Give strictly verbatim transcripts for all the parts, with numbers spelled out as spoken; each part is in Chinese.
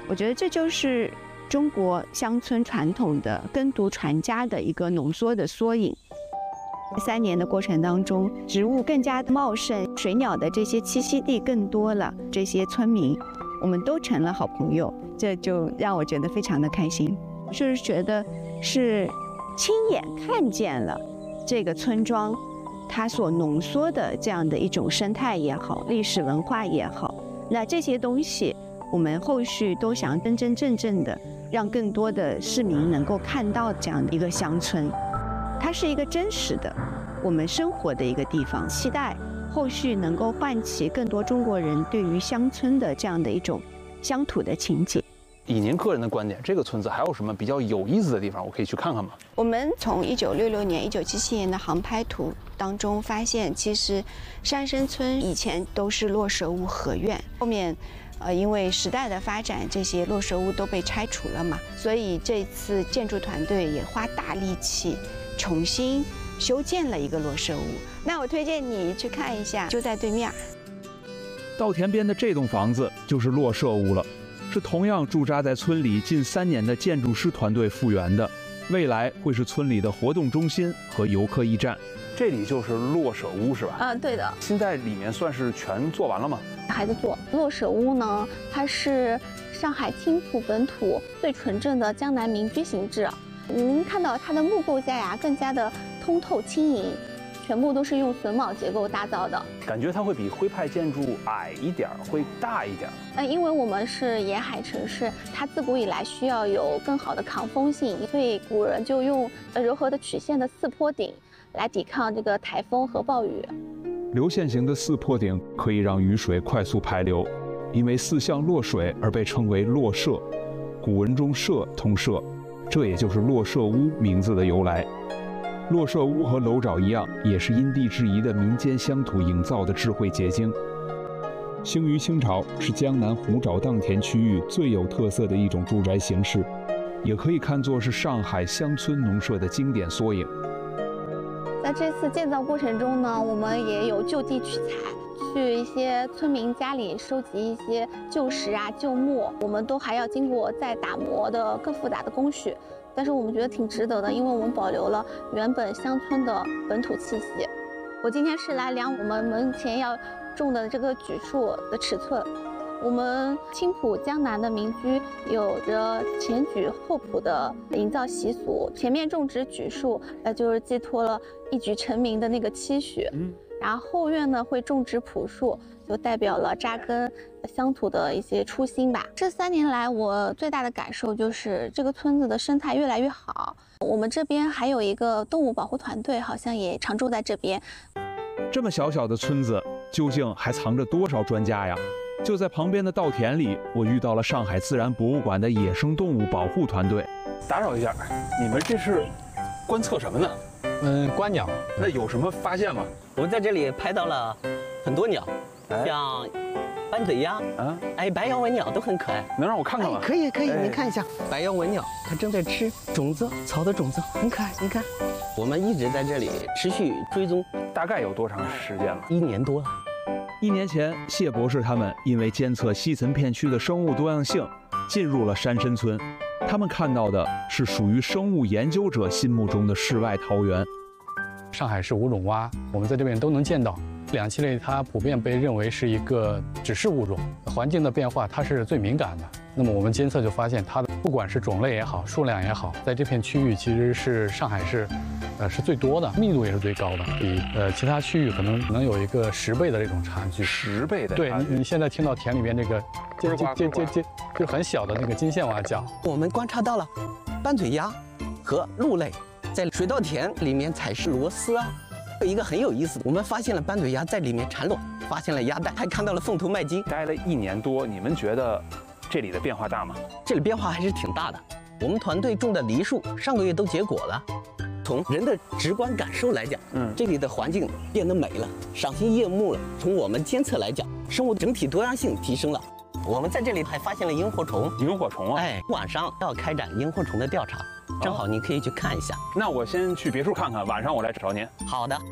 我觉得这就是中国乡村传统的耕读传家的一个浓缩的缩影。三年的过程当中，植物更加茂盛，水鸟的这些栖息地更多了，这些村民我们都成了好朋友，这就让我觉得非常的开心。就是觉得是亲眼看见了这个村庄它所浓缩的这样的一种生态也好，历史文化也好，那这些东西我们后续都想真真正正的让更多的市民能够看到这样的一个乡村，它是一个真实的我们生活的一个地方。期待后续能够唤起更多中国人对于乡村的这样的一种乡土的情结。 以您个人的观点，这个村子还有什么比较有意思的地方，我可以去看看吗？ 我们从一九六六年、一九七七年的航拍图当中发现，其实山生村以前都是落舍屋合院，后面呃因为时代的发展，这些落舍屋都被拆除了嘛，所以这次建筑团队也花大力气重新修建了一个落舍屋。那我推荐你去看一下，就在对面。 稻田边的这栋房子就是落舍屋了，是同样驻扎在村里近三年的建筑师团队复原的，未来会是村里的活动中心和游客驿站。 这里就是落舍屋是吧？ 啊，对的。 现在里面算是全做完了吗？ 还在做。落舍屋呢，它是上海青浦本土最纯正的江南民居形制。您看到它的木构架呀，更加的通透轻盈。全部都是用榫卯结构打造的， 感觉它会比徽派建筑矮一点，会大一点。 嗯，因为我们是沿海城市，它自古以来需要有更好的抗风性，所以古人就用柔和的曲线的四坡顶来抵抗这个台风和暴雨。 流线型的四坡顶可以让雨水快速排流，因为四向落水而被称为落舍。古文中舍通舍，这也就是落舍屋名字的由来。落舍屋和楼沼一样，也是因地制宜的民间乡土营造的智慧结晶。兴于清朝，是江南湖沼荡田区域最有特色的一种住宅形式，也可以看作是上海乡村农舍的经典缩影。 在这次建造过程中呢，我们也有就地取材，去一些村民家里收集一些旧石啊、旧木，我们都还要经过再打磨的更复杂的工序。但是我们觉得挺值得的，因为我们保留了原本乡村的本土气息。我今天是来量我们门前要种的这个榉树的尺寸。我们青浦江南的民居有着前榉后圃的营造习俗，前面种植榉树，呃，就是寄托了一举成名的那个期许。嗯。然后后院呢会种植朴树，就代表了扎根乡土的一些初心吧。这三年来，我最大的感受就是这个村子的生态越来越好。我们这边还有一个动物保护团队，好像也常住在这边。 这么小小的村子，究竟还藏着多少专家呀？就在旁边的稻田里，我遇到了上海自然博物馆的野生动物保护团队。 打扰一下，你们这是观测什么呢？ 嗯，观鸟。 那有什么发现吗？ 我们在这里拍到了很多鸟，哎、像斑嘴鸭啊，哎，白腰文鸟都很可爱。 能让我看看吗？ 哎、可以，可以，哎、你看一下白腰文鸟，它正在吃种子，草的种子，很可爱。你看，我们一直在这里持续追踪， 大概有多长时间了？ 一年多了。 一年前，谢博士他们因为监测西岑片区的生物多样性，进入了山参村。他们看到的是属于生物研究者心目中的世外桃源。 上海市五种蛙，我们在这边都能见到。两栖类它普遍被认为是一个指示物种，环境的变化它是最敏感的。那么我们监测就发现，它的不管是种类也好，数量也好，在这片区域其实是上海市，呃是最多的，密度也是最高的，比呃其他区域可能能有一个十倍的这种差距。 十倍的差距。 对，你你现在听到田里面这个尖尖尖尖尖，就是很小的那个金线蛙叫。 我们观察到了斑嘴鸭和鹿类在水稻田里面采食螺丝啊。有一个很有意思的，我们发现了斑嘴鸭在里面产卵，发现了鸭蛋，还看到了凤头麦鸡。 待了一年多，你们觉得这里的变化大吗？ 这里变化还是挺大的。我们团队种的梨树上个月都结果了。从人的直观感受来讲，嗯，这里的环境变得美了，赏心悦目了。从我们监测来讲，生物整体多样性提升了。我们在这里还发现了萤火虫。 萤火虫啊！ 哎，晚上要开展萤火虫的调查。正好你可以去看一下。 那我先去别墅看看，晚上我来找您。 好的。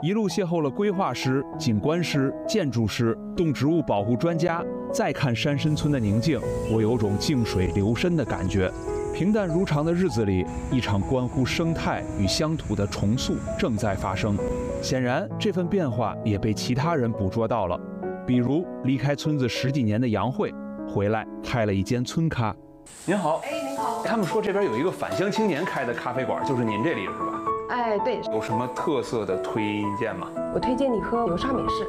一路邂逅了规划师、景观师、建筑师、动植物保护专家。再看山参村的宁静，我有种静水流深的感觉。平淡如常的日子里，一场关乎生态与乡土的重塑正在发生。显然，这份变化也被其他人捕捉到了。比如离开村子十几年的杨慧，回来开了一间村咖。 您好，哎，您好。他们说这边有一个返乡青年开的咖啡馆，就是您这里是吧？ 哎，对。 有什么特色的推荐吗？ 我推荐你喝流沙美式。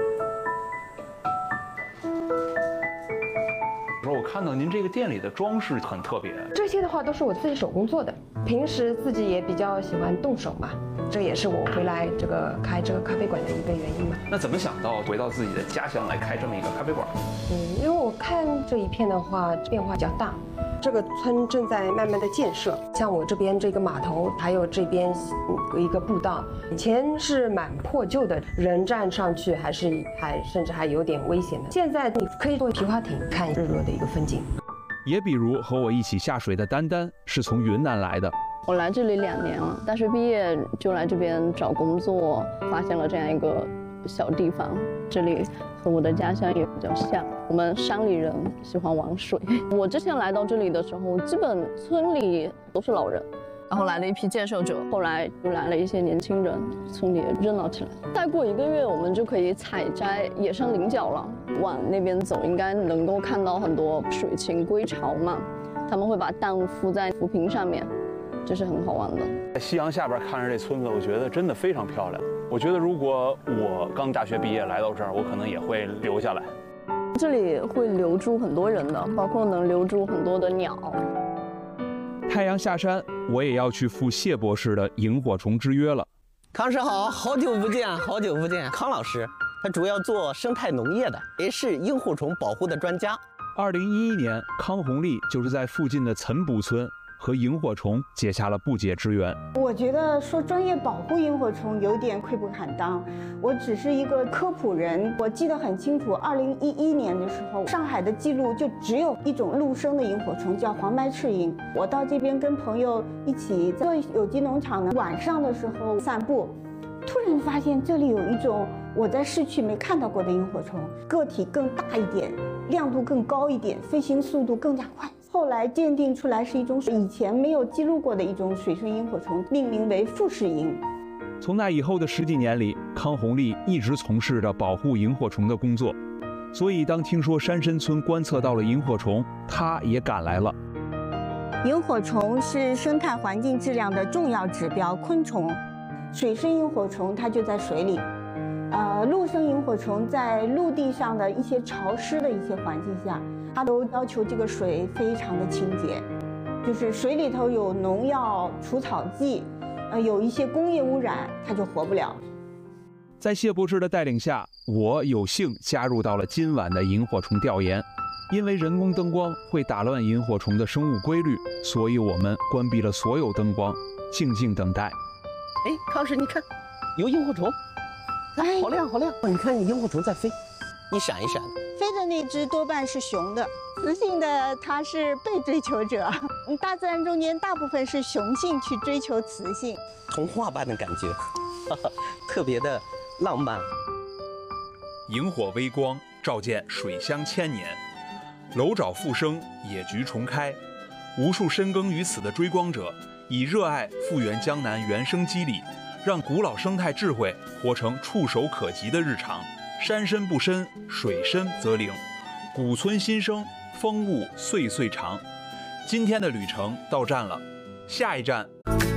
我看到您这个店里的装饰很特别， 这些的话都是我自己手工做的。平时自己也比较喜欢动手嘛，这也是我回来这个开这个咖啡馆的一个原因嘛。 那怎么想到回到自己的家乡来开这么一个咖啡馆？ 嗯，因为我看这一片的话变化比较大，这个村正在慢慢的建设，像我这边这个码头，还有这边一个步道，以前是蛮破旧的，人站上去还是还甚至还有点危险的。现在你可以坐皮划艇看日落的一个风景。 也比如和我一起下水的丹丹是从云南来的。 我来这里两年了，大学毕业就来这边找工作，发现了这样一个小地方，这里和我的家乡也比较像。我们山里人喜欢玩水。我之前来到这里的时候，基本村里都是老人，然后来了一批建设者，后来又来了一些年轻人，村里也热闹起来。再过一个月，我们就可以采摘野生菱角了。往那边走，应该能够看到很多水禽归巢嘛，他们会把蛋孵在浮萍上面，这是很好玩的。 在夕阳下边看着这村子，我觉得真的非常漂亮。我觉得如果我刚大学毕业来到这儿，我可能也会留下来。 这里会留住很多人的，包括能留住很多的鸟。 太阳下山，我也要去赴谢博士的萤火虫之约了。 康师好，好久不见，好久不见。康老师，他主要做生态农业的，也是萤火虫保护的专家。 二零一一年，康红丽就是在附近的岑补村和萤火虫结下了不解之缘。 我觉得说专业保护萤火虫有点愧不坦当，我只是一个科普人。我记得很清楚，二零一一年的时候，上海的记录就只有一种陆生的萤火虫，叫黄白翅萤。我到这边跟朋友一起在有机农场呢，晚上的时候散步，突然发现这里有一种我在市区没看到过的萤火虫，个体更大一点，亮度更高一点，飞行速度更加快。后来鉴定出来是一种以前没有记录过的一种水生萤火虫，命名为富士萤。 从那以后的十几年里，康红丽一直从事着保护萤火虫的工作，所以当听说山参村观测到了萤火虫，她也赶来了。 萤火虫是生态环境质量的重要指标昆虫，水生萤火虫它就在水里，呃，陆生萤火虫在陆地上的一些潮湿的一些环境下，它都要求这个水非常的清洁，就是水里头有农药、除草剂，呃，有一些工业污染，它就活不了。 在谢博士的带领下，我有幸加入到了今晚的萤火虫调研。因为人工灯光会打乱萤火虫的生物规律，所以我们关闭了所有灯光，静静等待。 哎，康师，你看，有萤火虫，哎，好亮好亮！你看，萤火虫在飞，一闪一闪的。 飞的那只多半是雄的，雌性的它是被追求者。大自然中间大部分是雄性去追求雌性， 童话般的感觉，哈哈，特别的浪漫。 萤火微光照见水乡千年，楼沼复生，野菊重开。无数深耕于此的追光者，以热爱复原江南原生肌理，让古老生态智慧活成触手可及的日常。山深不深，水深则灵。古村新生，风物岁岁长。今天的旅程到站了，下一站